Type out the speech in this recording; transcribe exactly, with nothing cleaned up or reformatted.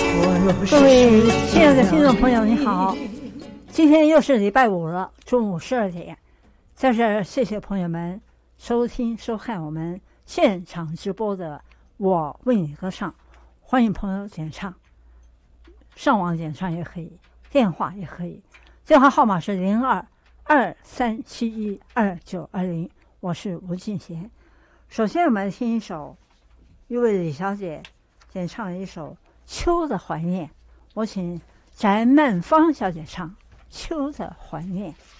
各位亲爱的听众朋友，你好！今天又是礼拜五了，中午十二点，在这儿谢谢朋友们收听收看我们现场直播的《我为你歌唱》，欢迎朋友点唱，上网点唱也可以，电话也可以，电话号码是零二二三七一二九二零，我是吴俊贤。首先我们来听一首一位李小姐点唱了一首秋的怀念，我请翟曼芳小姐唱秋的怀念。